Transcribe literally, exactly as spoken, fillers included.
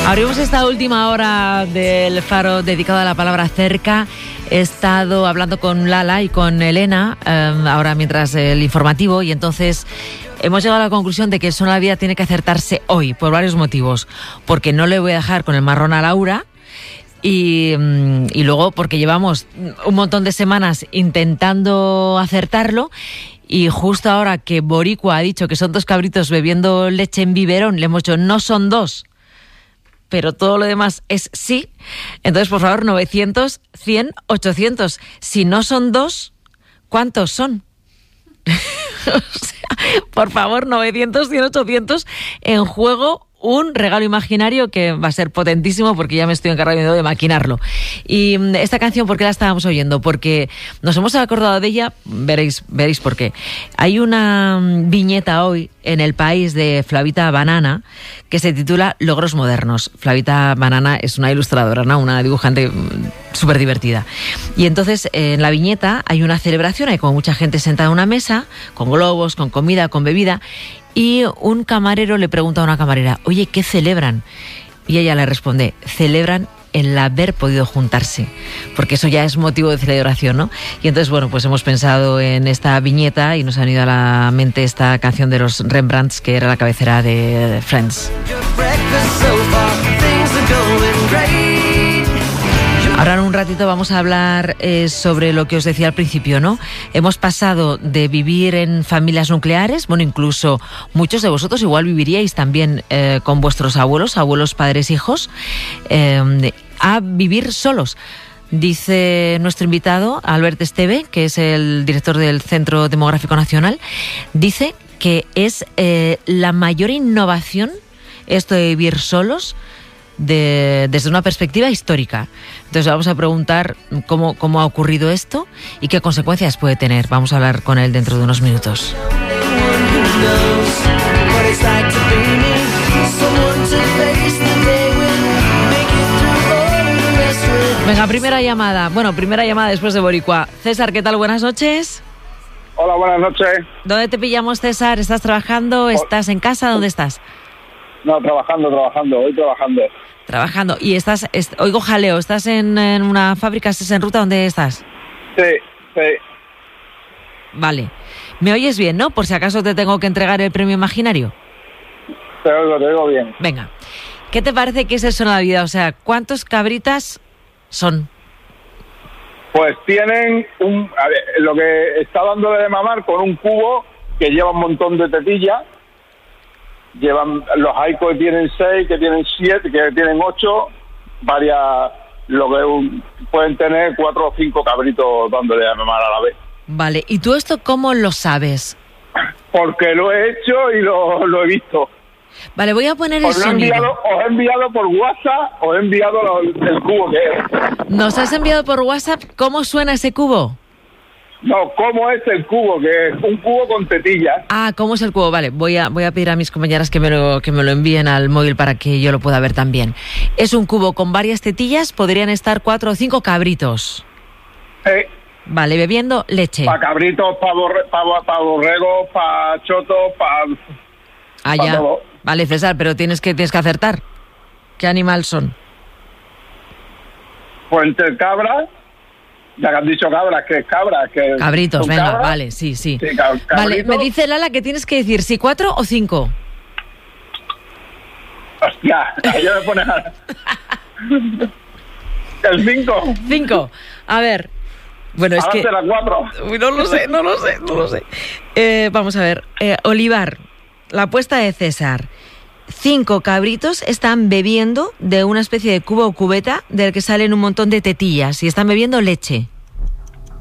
Abrimos esta última hora del Faro dedicado a la palabra cerca. He estado hablando con Lala y con Elena, eh, ahora mientras el informativo, y entonces hemos llegado a la conclusión de que el Son de la Vida tiene que acertarse hoy, por varios motivos. Porque no le voy a dejar con el marrón a Laura, y, y luego porque llevamos un montón de semanas intentando acertarlo, y justo ahora que Boricua ha dicho que son dos cabritos bebiendo leche en biberón, le hemos dicho no son dos, pero todo lo demás es sí. Entonces, por favor, novecientos, cien, ochocientos. Si no son dos, ¿cuántos son? O sea, por favor, novecientos, cien, ochocientos. En juego un regalo imaginario que va a ser potentísimo porque ya me estoy encargando de maquinarlo. Y esta canción, ¿por qué la estábamos oyendo? Porque nos hemos acordado de ella, veréis, veréis por qué. Hay una viñeta hoy en El País de Flavita Banana que se titula Logros Modernos. Flavita Banana es una ilustradora, ¿no? Una dibujante súper divertida. Y entonces en la viñeta hay una celebración, hay como mucha gente sentada en una mesa, con globos, con comida, con bebida, y un camarero le pregunta a una camarera, oye, ¿qué celebran? Y ella le responde, celebran el haber podido juntarse, porque eso ya es motivo de celebración, ¿no? Y entonces, bueno, pues hemos pensado en esta viñeta y nos ha venido a la mente esta canción de los Rembrandts, que era la cabecera de Friends. Ahora en un ratito vamos a hablar eh, sobre lo que os decía al principio, ¿no? Hemos pasado de vivir en familias nucleares, bueno, incluso muchos de vosotros igual viviríais también eh, con vuestros abuelos, abuelos, padres, hijos, eh, a vivir solos. Dice nuestro invitado, Albert Esteve, que es el director del Centro Demográfico Nacional, dice que es eh, la mayor innovación esto de vivir solos De, desde una perspectiva histórica. Entonces vamos a preguntar cómo, cómo ha ocurrido esto y qué consecuencias puede tener. Vamos a hablar con él dentro de unos minutos. Venga, primera llamada. Bueno, primera llamada después de Boricua. César, ¿qué tal? Buenas noches. Hola, buenas noches. ¿Dónde te pillamos, César? ¿Estás trabajando? ¿Estás en casa? ¿Dónde estás? No, trabajando, trabajando, hoy trabajando. Trabajando. Y estás, est- oigo jaleo, ¿estás en, en una fábrica? ¿Estás en ruta? ¿Dónde estás? Sí, sí. Vale. ¿Me oyes bien, no? Por si acaso te tengo que entregar el premio imaginario. Te oigo, te oigo bien. Venga. ¿Qué te parece que es el Son de la Vida? O sea, ¿cuántos cabritas son? Pues tienen un... A ver, lo que está dándole de mamar con un cubo que lleva un montón de tetillas. Llevan los haicos que tienen seis, que tienen siete, que tienen ocho, varias, lo que un, pueden tener cuatro o cinco cabritos dándole a mamar a la vez. Vale, ¿y tú esto cómo lo sabes? Porque lo he hecho y lo, lo he visto. Vale, voy a poner el Os he sonido. enviado, os he enviado por WhatsApp, os he enviado lo, el cubo que es. ¿Nos has enviado por WhatsApp cómo suena ese cubo? No, ¿cómo es el cubo? Que es un cubo con tetillas. Ah, ¿cómo es el cubo? Vale, voy a, voy a pedir a mis compañeras que me, lo, que me lo envíen al móvil para que yo lo pueda ver también. Es un cubo con varias tetillas, podrían estar cuatro o cinco cabritos. Eh, Vale, bebiendo leche. para cabritos, para borre, pa, pa borregos, para chotos, para... Ah, pa ya. todo. Vale, César, pero tienes que, tienes que acertar. ¿Qué animal son? Pues entre cabras, ya que han dicho cabras, que es cabras, que... Cabritos, son venga, cabras. vale, sí, sí. Sí, cab- Vale, cabritos. me dice Lala que tienes que decir si cuatro o cinco. Hostia, ya me pones a... El cinco. Cinco. A ver. Bueno, es Ahora que... será cuatro. Uy, no lo sé, no lo sé, no lo sé. Eh, vamos a ver. Eh, Olivar, la apuesta de César. Cinco cabritos están bebiendo de una especie de cubo o cubeta del que salen un montón de tetillas y están bebiendo leche.